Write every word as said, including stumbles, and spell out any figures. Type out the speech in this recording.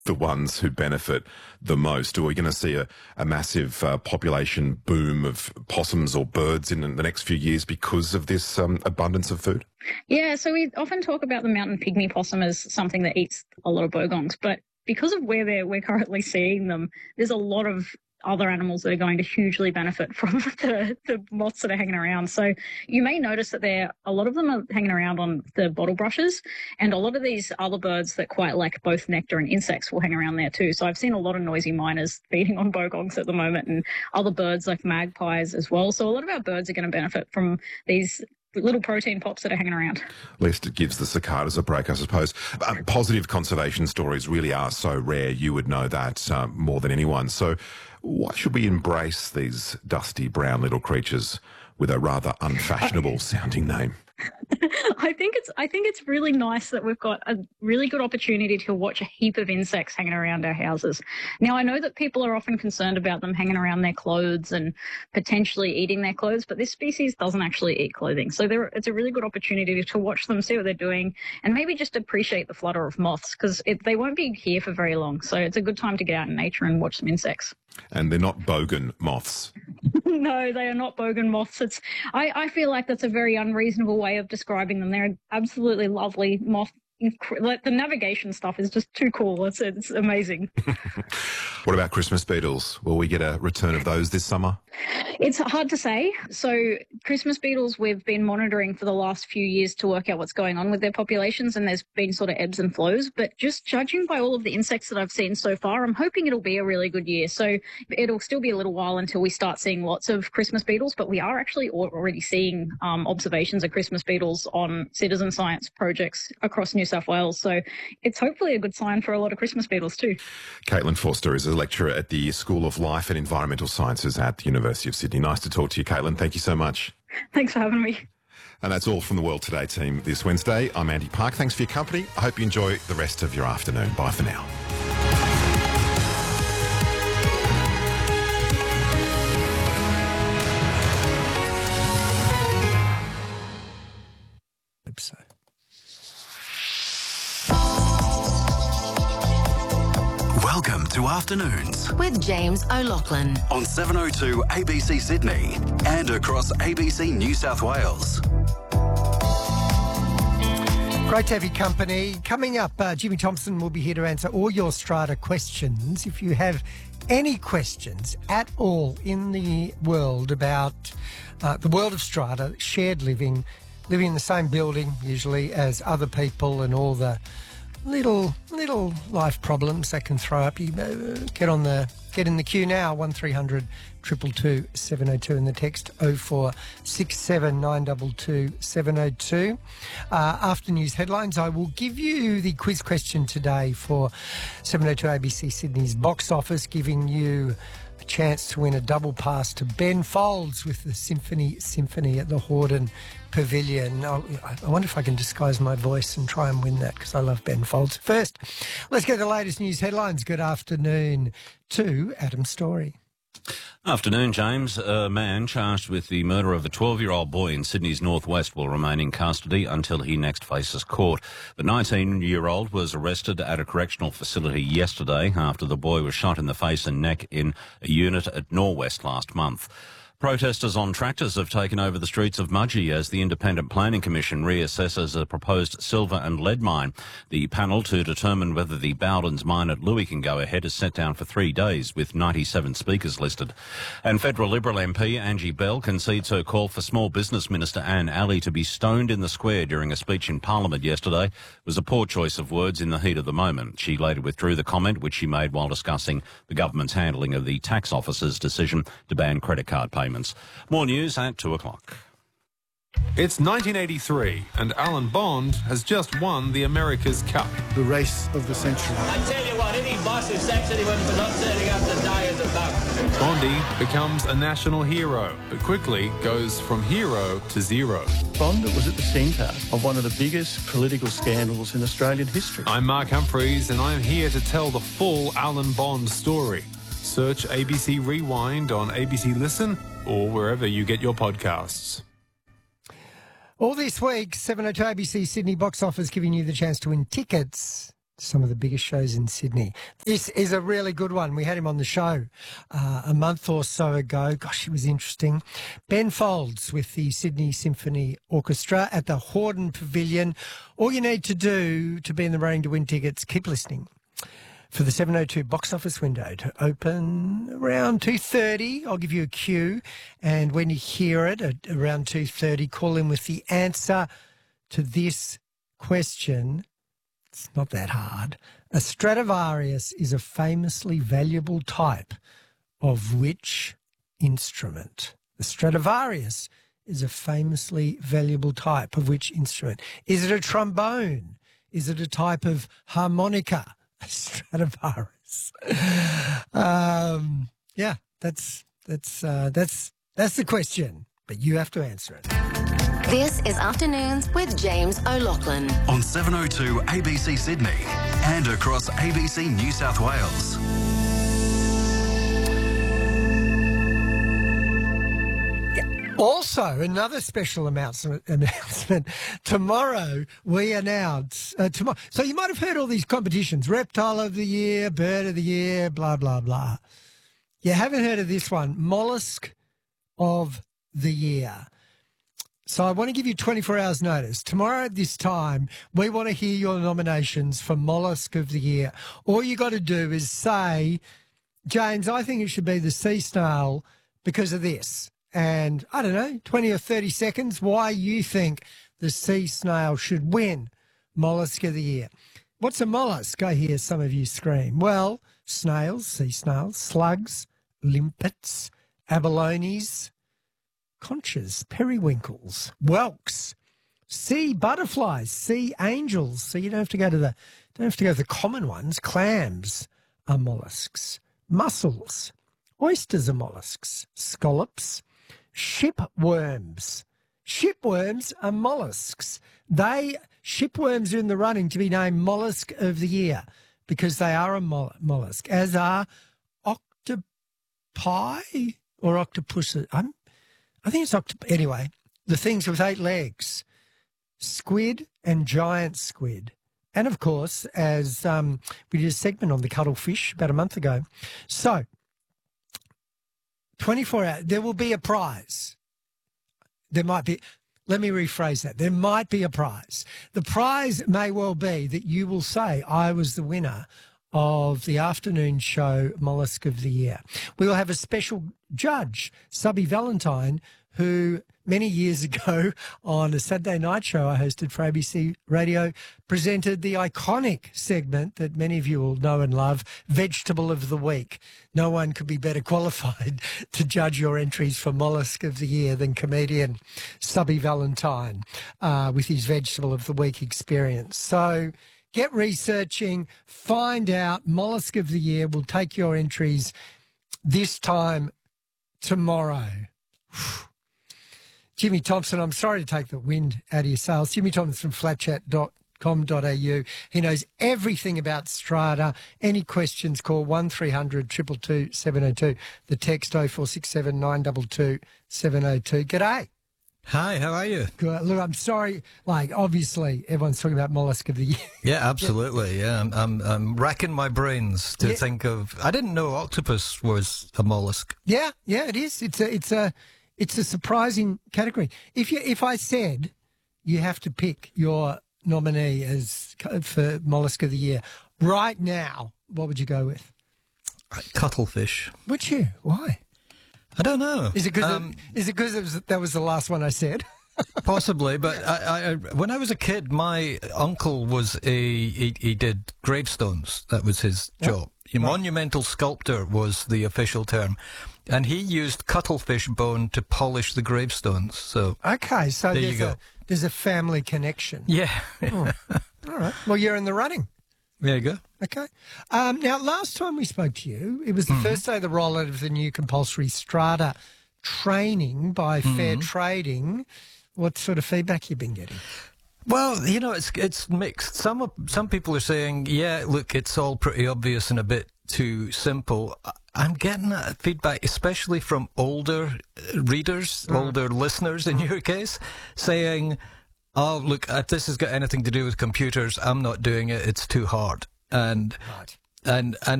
the ones who benefit the most? Are we going to see a, a massive uh, population boom of possums or birds in the next few years because of this um, abundance of food? Yeah, so we often talk about the mountain pygmy possum as something that eats a lot of bogongs, but because of where they're, we're currently seeing them, there's a lot of other animals that are going to hugely benefit from the, the moths that are hanging around. So you may notice that there, a lot of them are hanging around on the bottle brushes, and a lot of these other birds that quite like both nectar and insects will hang around there too. So I've seen a lot of noisy miners feeding on bogongs at the moment, and other birds like magpies as well. So a lot of our birds are going to benefit from these little protein pops that are hanging around. At least it gives the cicadas a break, I suppose. Um, positive conservation stories really are so rare. You would know that um, more than anyone. So why should we embrace these dusty brown little creatures with a rather unfashionable sounding name? I think it's I think it's really nice that we've got a really good opportunity to watch a heap of insects hanging around our houses. Now, I know that people are often concerned about them hanging around their clothes and potentially eating their clothes, but this species doesn't actually eat clothing. So there, it's a really good opportunity to watch them, see what they're doing, and maybe just appreciate the flutter of moths, because they won't be here for very long. So it's a good time to get out in nature and watch some insects. And they're not bogan moths. No, they are not bogan moths. It's I, I feel like that's a very unreasonable way of describing them. They're an absolutely lovely moth. Like, the navigation stuff is just too cool. It's it's amazing. What about Christmas beetles? Will we get a return of those this summer? It's hard to say. So Christmas beetles we've been monitoring for the last few years to work out what's going on with their populations, and there's been sort of ebbs and flows. But just judging by all of the insects that I've seen so far, I'm hoping it'll be a really good year. So it'll still be a little while until we start seeing lots of Christmas beetles, but we are actually already seeing um, observations of Christmas beetles on citizen science projects across New South Wales. So it's hopefully a good sign for a lot of Christmas beetles too. Caitlin Forster is a lecturer at the School of Life and Environmental Sciences at the University of Sydney. Nice to talk to you, Caitlin. Thank you so much. Thanks for having me. And that's all from the World Today team this Wednesday. I'm Andy Park. Thanks for your company. I hope you enjoy the rest of your afternoon. Bye for now. So. Welcome to Afternoons with James O'Loughlin on seven oh two A B C Sydney and across A B C New South Wales. Great to have your company. Coming up, uh, Jimmy Thompson will be here to answer all your Strata questions. If you have any questions at all in the world about uh, the world of Strata, shared living, living in the same building usually as other people, and all the little little life problems that can throw up, you uh, get on the get in the queue now. One three hundred two two two seven oh two in the text oh four six seven nine two two seven oh two. Uh, after news headlines, I will give you the quiz question today for seven oh two A B C Sydney's box office, giving you a chance to win a double pass to Ben Folds with the Symphony Symphony at the Hordern Pavilion. I wonder if I can disguise my voice and try and win that, because I love Ben Folds. First, let's get the latest news headlines. Good afternoon to Adam Story. Afternoon, James. A man charged with the murder of a twelve-year-old boy in Sydney's northwest will remain in custody until he next faces court. The nineteen-year-old was arrested at a correctional facility yesterday after the boy was shot in the face and neck in a unit at Norwest last month. Protesters on tractors have taken over the streets of Mudgee as the Independent Planning Commission reassesses a proposed silver and lead mine. The panel to determine whether the Bowdens mine at Louis can go ahead is set down for three days with ninety-seven speakers listed. And federal Liberal M P Angie Bell concedes her call for Small Business Minister Anne Alley to be stoned in the square during a speech in Parliament yesterday was a poor choice of words in the heat of the moment. She later withdrew the comment, which she made while discussing the government's handling of the tax officer's decision to ban credit card payments. More news at two o'clock. It's nineteen eighty-three and Alan Bond has just won the America's Cup. The race of the century. I tell you what, any boss who sacks anyone for not turning up to die is a bum. Bondy becomes a national hero, but quickly goes from hero to zero. Bond was at the centre of one of the biggest political scandals in Australian history. I'm Mark Humphreys and I'm here to tell the full Alan Bond story. Search A B C Rewind on A B C Listen or wherever you get your podcasts. All this week, seven oh two A B C Sydney box office giving you the chance to win tickets some of the biggest shows in Sydney. This is a really good one. We had him on the show uh, a month or so ago. Gosh, it was interesting. Ben Folds with the Sydney Symphony Orchestra at the Hordern Pavilion. All you need to do to be in the running to win tickets, keep listening for the seven oh two box office window to open around two thirty. I'll give you a cue, and when you hear it at around two thirty, call in with the answer to this question. It's not that hard. A Stradivarius is a famously valuable type of which instrument? The Stradivarius is a famously valuable type of which instrument? Is it a trombone? Is it a type of harmonica? A Stradivarius. um, yeah, that's that's uh, that's that's the question, but you have to answer it. This is Afternoons with James O'Loughlin on seven oh two A B C Sydney and across A B C New South Wales. Also, another special announcement. announcement. Tomorrow we announce, uh, tomorrow. So you might have heard all these competitions, Reptile of the Year, Bird of the Year, blah, blah, blah. You haven't heard of this one, Mollusk of the Year. So I want to give you twenty-four hours notice. Tomorrow at this time, we want to hear your nominations for Mollusk of the Year. All you got to do is say, James, I think it should be the sea snail because of this. And, I don't know, twenty or thirty seconds, why you think the sea snail should win Mollusk of the Year. What's a mollusk? I hear some of you scream. Well, snails, sea snails, slugs, limpets, abalones, conchas, periwinkles, whelks, sea butterflies, sea angels. So you don't have to go to the don't have to go to the common ones. Clams are mollusks. Mussels, oysters are mollusks. Scallops, shipworms. Shipworms are mollusks. They shipworms are in the running to be named Mollusk of the Year because they are a moll- mollusk, as are octopi or octopuses. I'm I think it's octopus. Anyway, the things with eight legs, squid and giant squid. And, of course, as um, we did a segment on the cuttlefish about a month ago. So, twenty-four hours, there will be a prize. There might be, let me rephrase that. There might be a prize. The prize may well be that you will say, I was the winner of the afternoon show Mollusk of the Year. We will have a special judge, Subby Valentine, who many years ago on a Saturday night show I hosted for A B C Radio presented the iconic segment that many of you will know and love, Vegetable of the Week. No one could be better qualified to judge your entries for Mollusk of the Year than comedian Subby Valentine uh, with his Vegetable of the Week experience. So get researching, find out. Mollusk of the Year will take your entries this time tomorrow. Jimmy Thompson, I'm sorry to take the wind out of your sails. Jimmy Thompson from flat chat dot com dot a u. He knows everything about Strata. Any questions, call one three hundred two two two seven oh two. The text oh four six seven nine two two seven oh two. G'day. Hi, how are you? Good. Look, I'm sorry. Like, obviously, everyone's talking about Mollusk of the Year. Yeah, absolutely. Yeah, I'm, I'm, I'm racking my brains to Yeah. think of. I didn't know octopus was a mollusk. Yeah, yeah, it is. It's a, it's a, it's a surprising category. If you, if I said you have to pick your nominee as for Mollusk of the Year right now, what would you go with? Cuttlefish. Would you? Why? I don't know. Is it because Um, is it because that was the last one I said? Possibly, but I, I, when I was a kid, my uncle was a he, he did gravestones. That was his job. A monumental sculptor was the official term, and he used cuttlefish bone to polish the gravestones. So Okay, so There you there's go. a there's a family connection. yeah, Oh, all right. Well, you're in the running. there you go. Okay. Um, now, last time we spoke to you, it was the Mm-hmm. first day of the rollout of the new compulsory strata training by Fair Mm-hmm. Trading. What sort of feedback you been getting? Well, you know, it's it's mixed. Some of- some people are saying, yeah, look, it's all pretty obvious and a bit too simple. I- I'm getting that feedback, especially from older readers, older listeners in your case, saying, oh, look, if this has got anything to do with computers, I'm not doing it. It's too hard. and Right. and and